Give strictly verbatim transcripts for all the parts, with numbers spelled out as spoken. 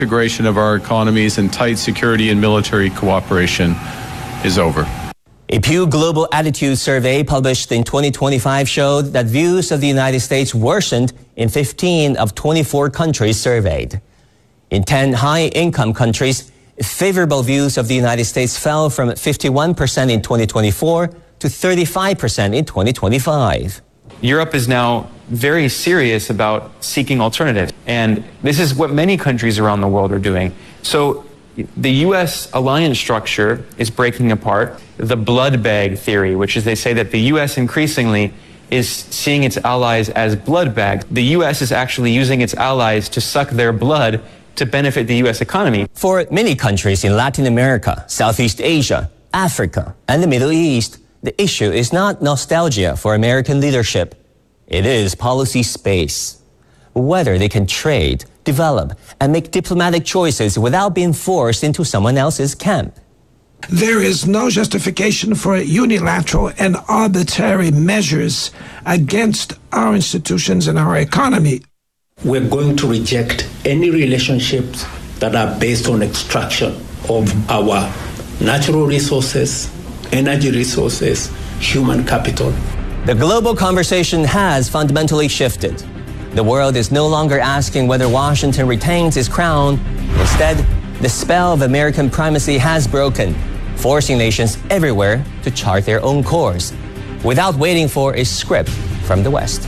Integration of our economies and tight security and military cooperation is over. A Pew Global Attitude Survey published in twenty twenty-five showed that views of the United States worsened in fifteen of twenty-four countries surveyed. In ten high-income countries, favorable views of the United States fell from fifty-one percent in twenty twenty-four to thirty-five percent in twenty twenty-five. Europe is now very serious about seeking alternatives, and this is what many countries around the world are doing. So the U S alliance structure is breaking apart. The blood bag theory, which is they say that the U S increasingly is seeing its allies as blood bags. The U S is actually using its allies to suck their blood to benefit the U S economy. For many countries in Latin America, Southeast Asia, Africa, and the Middle East, the issue is not nostalgia for American leadership. It is policy space. Whether they can trade, develop, and make diplomatic choices without being forced into someone else's camp. There is no justification for unilateral and arbitrary measures against our institutions and our economy. We're going to reject any relationships that are based on extraction of our natural resources, energy resources, human capital. The global conversation has fundamentally shifted. The world is no longer asking whether Washington retains its crown. Instead, the spell of American primacy has broken, forcing nations everywhere to chart their own course, without waiting for a script from the West.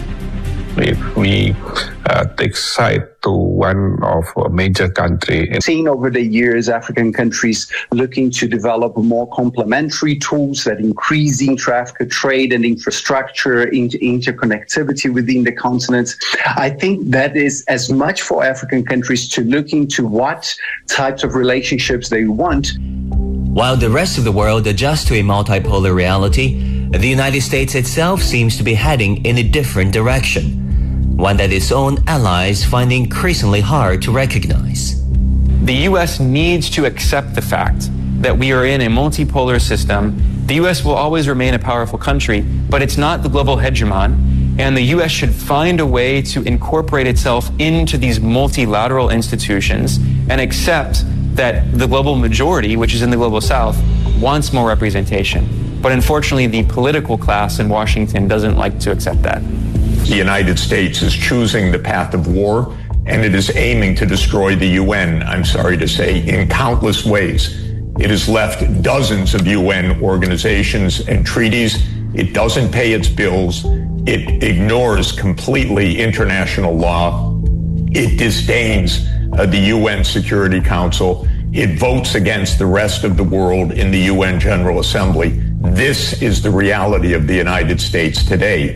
If we uh, take side to one of a major country. Seen over the years African countries looking to develop more complementary tools that increasing traffic, trade and infrastructure, inter- interconnectivity within the continent. I think that is as much for African countries to look into what types of relationships they want. While the rest of the world adjusts to a multipolar reality, the United States itself seems to be heading in a different direction, one that its own allies find increasingly hard to recognize. The U S needs to accept the fact that we are in a multipolar system. The U S will always remain a powerful country, but it's not the global hegemon, and the U S should find a way to incorporate itself into these multilateral institutions and accept that the global majority, which is in the global south, wants more representation. But unfortunately, the political class in Washington doesn't like to accept that. The United States is choosing the path of war, and it is aiming to destroy the U N, I'm sorry to say, in countless ways. It has left dozens of U N organizations and treaties. It doesn't pay its bills. It ignores completely international law. It disdains uh, the U N Security Council. It votes against the rest of the world in the U N General Assembly. This is the reality of the United States today.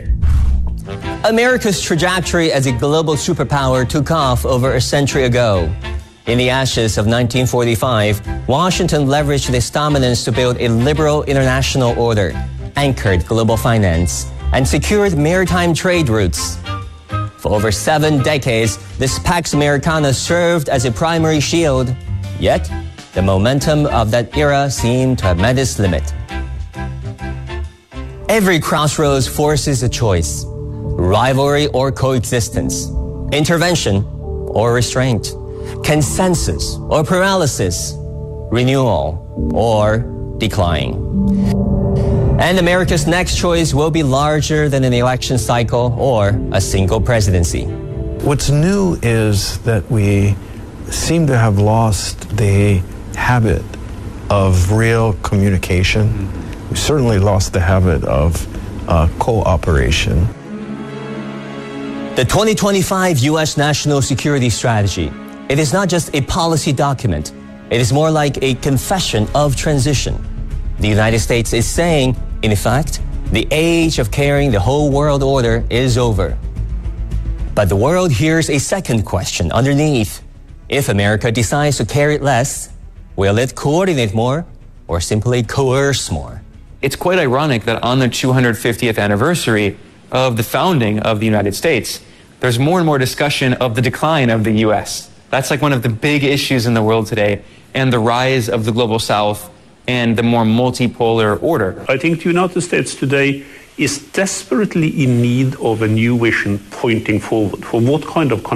America's trajectory as a global superpower took off over a century ago. In the ashes of nineteen forty-five, Washington leveraged this dominance to build a liberal international order, anchored global finance, and secured maritime trade routes. For over seven decades, this Pax Americana served as a primary shield. Yet, the momentum of that era seemed to have met its limit. Every crossroads forces a choice: rivalry or coexistence, intervention or restraint, consensus or paralysis, renewal or decline. And America's next choice will be larger than an election cycle or a single presidency. What's new is that we seem to have lost the habit of real communication. We certainly lost the habit of uh, cooperation. The twenty twenty-five U S National Security Strategy, it is not just a policy document. It is more like a confession of transition. The United States is saying, in effect, the age of carrying the whole world order is over. But the world hears a second question underneath. If America decides to carry less, will it coordinate more or simply coerce more? It's quite ironic that on the two hundred fiftieth anniversary of the founding of the United States, there's more and more discussion of the decline of the U S. That's like one of the big issues in the world today, and the rise of the global south and the more multipolar order. I think the United States today is desperately in need of a new vision pointing forward for what kind of